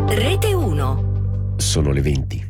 Rete 1. Sono le 20.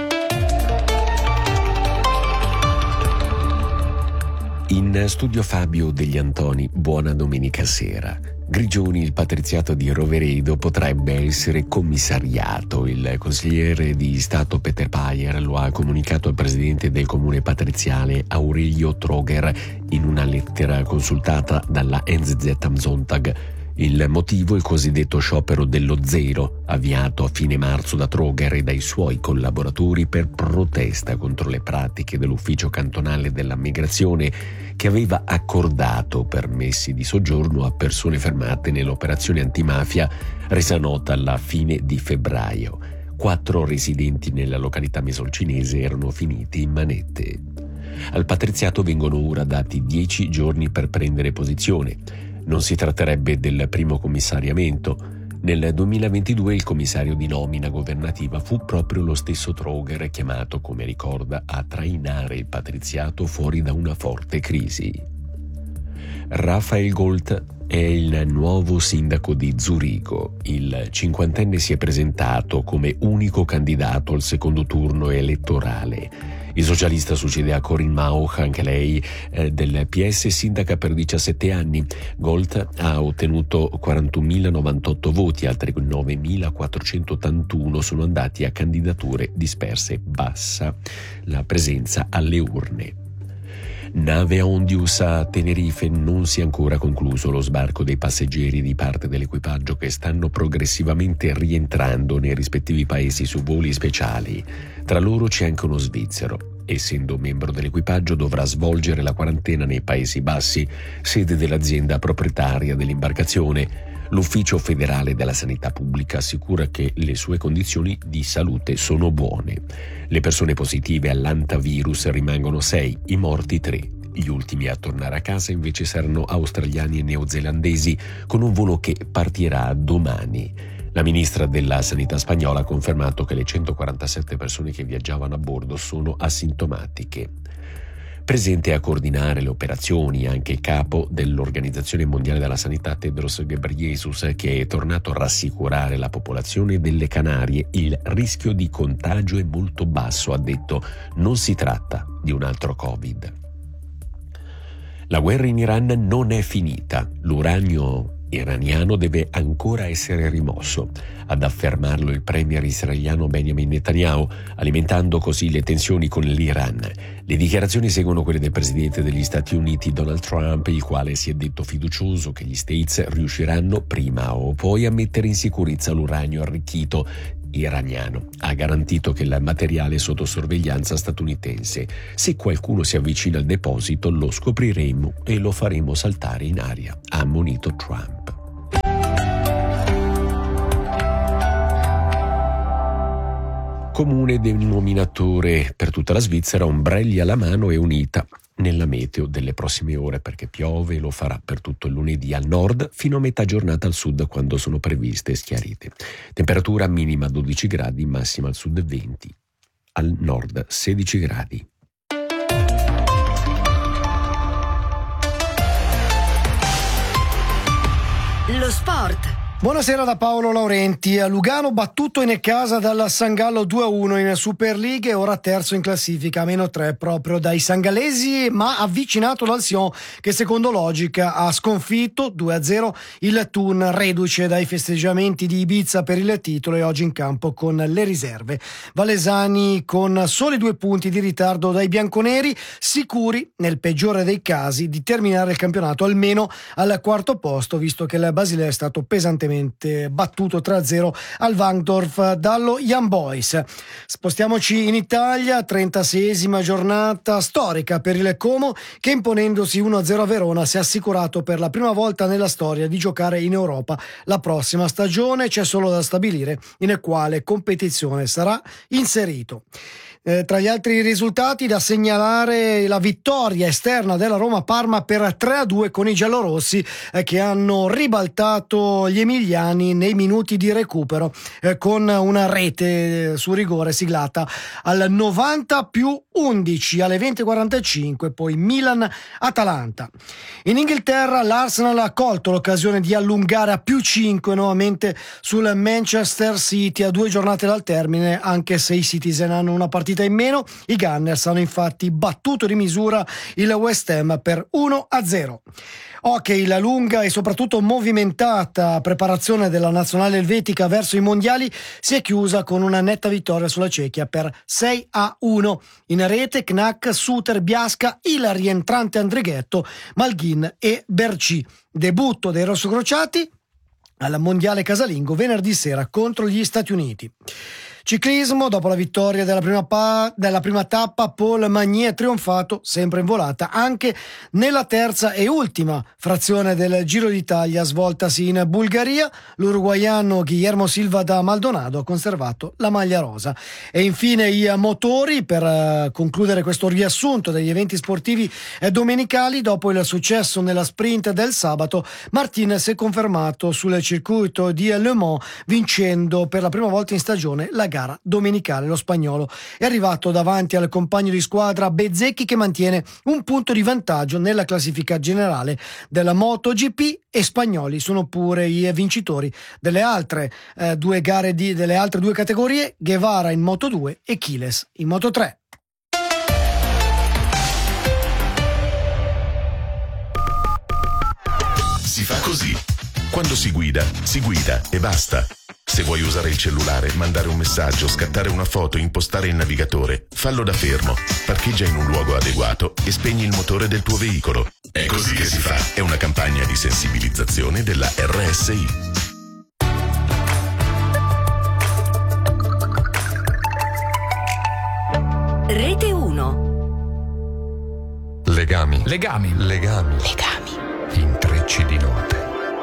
In studio Fabio Degli Antoni, buona domenica sera. Grigioni, il patriziato di Roveredo, potrebbe essere commissariato. Il consigliere di Stato Peter Payer lo ha comunicato al presidente del comune patriziale Aurelio Troger in una lettera consultata dalla NZZ am Sonntag. Il motivo, il cosiddetto sciopero dello zero, avviato a fine marzo da Troger e dai suoi collaboratori per protesta contro le pratiche dell'ufficio cantonale della migrazione che aveva accordato permessi di soggiorno a persone fermate nell'operazione antimafia resa nota alla fine di febbraio. 4 residenti nella località mesolcinese erano finiti in manette. Al patriziato vengono ora dati 10 giorni per prendere posizione. Non si tratterebbe del primo commissariamento. Nel 2022 il commissario di nomina governativa fu proprio lo stesso Troger, chiamato, come ricorda, a trainare il patriziato fuori da una forte crisi. Raphael Golt è il nuovo sindaco di Zurigo. Il cinquantenne si è presentato come unico candidato al secondo turno elettorale. Il socialista succede a Corinne Mauch, anche lei del PS, sindaca per 17 anni. Golt ha ottenuto 41.098 voti, altri 9.481 sono andati a candidature disperse. Bassa la presenza alle urne. Nave Ondius a Tenerife, non si è ancora concluso lo sbarco dei passeggeri di parte dell'equipaggio che stanno progressivamente rientrando nei rispettivi paesi su voli speciali. Tra loro c'è anche uno svizzero. Essendo membro dell'equipaggio dovrà svolgere la quarantena nei Paesi Bassi, sede dell'azienda proprietaria dell'imbarcazione. L'Ufficio federale della sanità pubblica assicura che le sue condizioni di salute sono buone. Le persone positive all'antavirus rimangono 6, i morti 3. Gli ultimi a tornare a casa invece saranno australiani e neozelandesi, con un volo che partirà domani. La ministra della Sanità spagnola ha confermato che le 147 persone che viaggiavano a bordo sono asintomatiche. Presente a coordinare le operazioni anche il capo dell'Organizzazione Mondiale della Sanità Tedros Ghebreyesus, che è tornato a rassicurare la popolazione delle Canarie. Il rischio di contagio è molto basso, ha detto, non si tratta di un altro Covid. La guerra in Iran non è finita, l'uranio iraniano deve ancora essere rimosso, ad affermarlo il premier israeliano Benjamin Netanyahu, alimentando così le tensioni con l'Iran. Le dichiarazioni seguono quelle del presidente degli Stati Uniti Donald Trump, il quale si è detto fiducioso che gli States riusciranno prima o poi a mettere in sicurezza l'uranio arricchito iraniano. Ha garantito che il materiale è sotto sorveglianza statunitense. Se qualcuno si avvicina al deposito lo scopriremo e lo faremo saltare in aria, ha ammonito Trump. Comune denominatore per tutta la Svizzera, ombrelli alla mano e unita nella meteo delle prossime ore, perché piove e lo farà per tutto il lunedì al nord fino a metà giornata al sud quando sono previste schiarite. Temperatura minima 12 gradi, massima al sud 20, al nord 16 gradi. Lo sport. Buonasera da Paolo Laurenti. A Lugano battuto in casa dalla Sangallo 2-1 in Super League, ora terzo in classifica, -3 proprio dai sangalesi, ma avvicinato dal Sion che secondo logica ha sconfitto 2-0 il Thun, reduce dai festeggiamenti di Ibiza per il titolo e oggi in campo con le riserve. Valesani con soli 2 punti di ritardo dai bianconeri, sicuri nel peggiore dei casi di terminare il campionato almeno al quarto posto, visto che il Basilea è stato pesantemente battuto 3-0 al Wankdorf dallo Young Boys. Spostiamoci in Italia, 36esima giornata storica per il Como che imponendosi 1-0 a Verona si è assicurato per la prima volta nella storia di giocare in Europa la prossima stagione. C'è solo da stabilire in quale competizione sarà inserito. Tra gli altri risultati da segnalare la vittoria esterna della Roma Parma per 3-2 con i giallorossi che hanno ribaltato gli Emiliani nei minuti di recupero con una rete su rigore siglata al 90+11 alle 20:45, poi Milan-Atalanta. In Inghilterra l'Arsenal ha colto l'occasione di allungare a +5 nuovamente sul Manchester City a 2 giornate dal termine, anche se i Citizen hanno una partita in meno. I Gunners hanno infatti battuto di misura il West Ham per 1-0. Ok, la lunga e soprattutto movimentata preparazione della nazionale elvetica verso i mondiali si è chiusa con una netta vittoria sulla Cechia per 6-1. In rete Knack, Suter, Biasca, il rientrante Andrighetto, Malghin e Berci. Debutto dei rossocrociati al mondiale casalingo venerdì sera contro gli Stati Uniti. Ciclismo, dopo la vittoria della prima tappa, Paul Magnier è trionfato, sempre in volata, anche nella terza e ultima frazione del Giro d'Italia svoltasi in Bulgaria. L'uruguaiano Guillermo Silva da Maldonado ha conservato la maglia rosa. E infine i motori, per concludere questo riassunto degli eventi sportivi domenicali. Dopo il successo nella sprint del sabato, Martinez è confermato sul circuito di Le Mans, vincendo per la prima volta in stagione la gara domenicale. Lo spagnolo è arrivato davanti al compagno di squadra Bezzecchi, che mantiene un punto di vantaggio nella classifica generale della MotoGP, e spagnoli sono pure i vincitori delle altre due gare delle altre due categorie, Guevara in Moto2 e Chiles in Moto3. Si fa così. Quando si guida e basta. Se vuoi usare il cellulare, mandare un messaggio, scattare una foto, impostare il navigatore, fallo da fermo, parcheggia in un luogo adeguato e spegni il motore del tuo veicolo. È così che si fa. È una campagna di sensibilizzazione della RSI. Rete 1. Legami. Legami. Legami. Legami. Intrecci di notte.